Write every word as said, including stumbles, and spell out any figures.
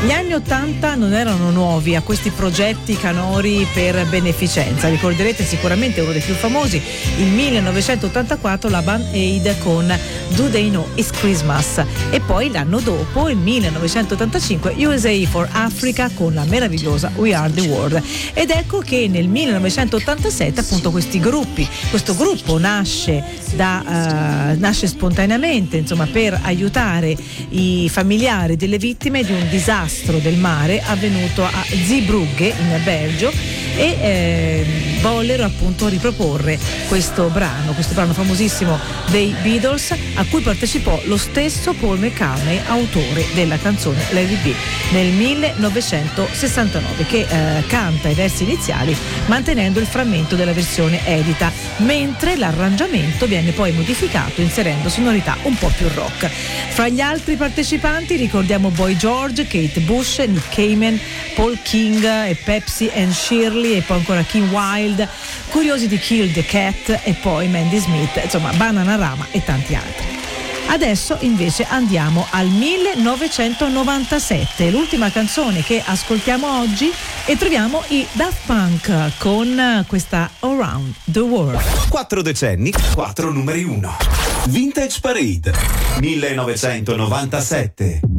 Gli anni ottanta non erano nuovi a questi progetti canori per beneficenza. Ricorderete sicuramente uno dei più famosi, il millenovecentottantaquattro, la Band Aid con Do They Know It's Christmas, e poi l'anno dopo, il millenovecentottantacinque, U S A for Africa con la meravigliosa We Are the World. Ed ecco che nel millenovecentottantasette appunto questi gruppi, questo gruppo nasce da uh, nasce spontaneamente, insomma, per aiutare i familiari delle vittime di un disastro del mare avvenuto a Zeebrugge in Belgio, e eh, vollero appunto riproporre questo brano, questo brano famosissimo dei Beatles, a cui partecipò lo stesso Paul McCartney, autore della canzone Let It Be, nel millenovecentosessantanove, che eh, canta i versi iniziali mantenendo il frammento della versione edita, mentre l'arrangiamento viene poi modificato inserendo sonorità un po' più rock. Fra gli altri partecipanti ricordiamo Boy George, Kate Bush, Nick Cayman, Paul King e Pepsi and Shirley, e poi ancora Kim Wilde, Curiosity Kill the Cat e poi Mandy Smith, insomma Bananarama e tanti altri. Adesso invece andiamo al millenovecentonovantasette, l'ultima canzone che ascoltiamo oggi, e troviamo i Daft Punk con questa Around the World. Quattro decenni, quattro numeri uno. Vintage Parade millenovecentonovantasette.